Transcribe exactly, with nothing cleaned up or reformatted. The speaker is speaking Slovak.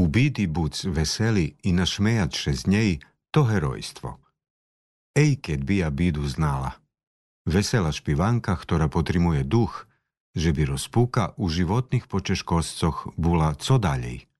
U biti buc veseli i našmejat še z njej, to herojstvo. Ej, keď bija bidu znala. Vesela špivanka, ktorá potrimuje duch, že by rozpúka u životných počeškoscoch bula co daljej.